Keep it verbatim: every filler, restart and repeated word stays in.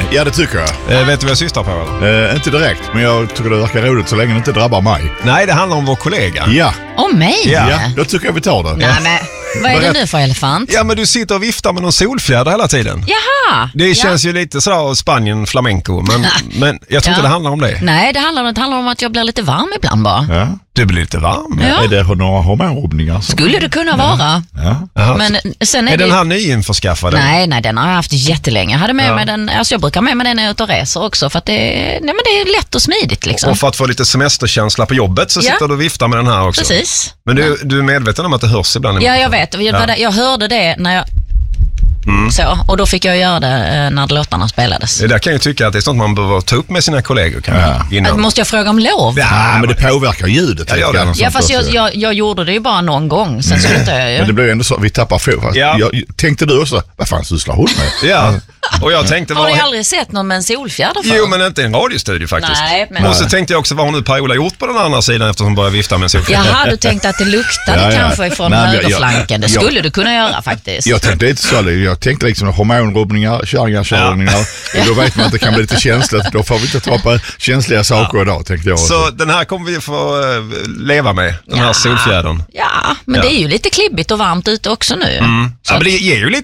Eh, ja, det tycker jag. Eh, vet du vad jag syftar på? Eller? Eh, inte direkt, men jag tycker det verkar roligt så länge det inte drabbar mig. Nej, det handlar om vår kollega. Ja. Om mig? Ja. Ja, då tycker jag vi tar det. Nej, men vad är det nu för elefant? Ja, men du sitter och viftar med någon solfjäder hela tiden. Jaha! Det ja. känns ju lite sådär Spanien flamenco, men, men jag tror Ja. inte det handlar om det. Nej, det handlar, det handlar om att jag blir lite varm ibland bara. Ja. Du blir lite varm. Ja. Är det några hormonrubbningar? Som... Skulle det kunna vara. Ja. Jaha. Men sen är, Är det... den här nyinförskaffad? Nej, nej, den har jag haft jättelänge. Jag hade med Ja. mig den, alltså jag brukar med mig den när jag är ute och reser också för att det, nej, men det är lätt och smidigt liksom. Och för att få lite semesterkänsla på jobbet så Ja. sitter du och viftar med den här också. Precis. Men du, du är medveten om att det hörs ibland? Ja, jag vet. Jag, Ja. jag hörde det när jag... Mm. Så, och då fick jag göra det eh, när låtarna spelades. Det där kan jag tycka att det är sånt man behöver ta upp med sina kollegor. Kan Ja. innan. Måste jag fråga om lov? Ja, Ja, men det påverkar ljudet. Ja, lite ja, grann och Ja, sånt fast jag, också. jag, jag gjorde det ju bara någon gång, sen slutade jag ju. Men det blir ju ändå så, vi tappar fokus. Ja. Jag, tänkte du också, vad fan sysslar hon med? Ja, och jag tänkte... Har Vad... ni aldrig sett någon med en solfjäder för? Jo, men inte i en radiostudio faktiskt. Nej, men- Och så tänkte jag också, vad har nu Per-Ola gjort på den andra sidan eftersom hon började vifta med en solfjäder? Jaha, du tänkte att det luktade Ja, ja. kanske ifrån Nej, men jag- högerflanken. Det jag- skulle du kunna göra faktiskt. Jag tänkte inte så, jag tänkte liksom hormonrubbningar, kärringar, ja. Då vet man att det kan bli lite känsligt. Då får vi inte ta på känsliga saker idag, tänkte jag. Så den här kommer vi få uh, leva med, den här Ja. solfjädern. Ja, men Ja. det är ju lite klibbigt och varmt ute också nu. Ja, men det ger ju lite